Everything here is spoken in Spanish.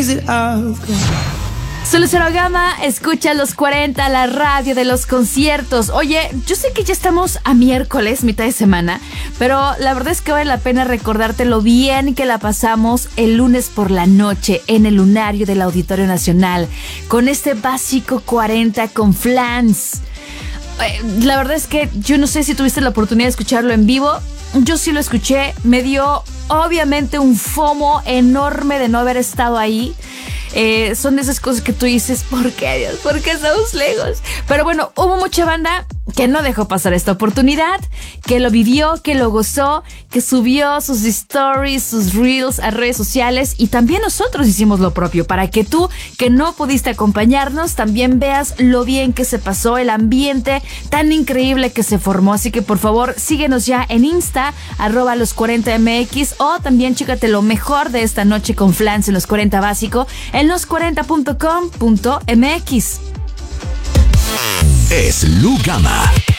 Soy Lucero Gama, escucha los 40, la radio de los conciertos. Oye, yo sé que ya estamos a miércoles, mitad de semana, pero la verdad es que vale la pena recordarte lo bien que la pasamos el lunes por la noche en el lunario del Auditorio Nacional, con este básico 40 con Flans. La verdad es que yo no sé si tuviste la oportunidad de escucharlo en vivo. Yo sí lo escuché, me dio obviamente un FOMO enorme de no haber estado ahí. Son de esas cosas que tú dices, ¿por qué, Dios? ¿Por qué estamos lejos? Pero bueno, hubo mucha banda que no dejó pasar esta oportunidad, que lo vivió, que lo gozó, que subió sus stories, sus reels a redes sociales, y también nosotros hicimos lo propio para que tú, que no pudiste acompañarnos, también veas lo bien que se pasó, el ambiente tan increíble que se formó. Así que por favor síguenos ya en Insta, @los40mx, o también chécate lo mejor de esta noche con Flans en Los 40 Básico en los40.com.mx. Es Lu Gama.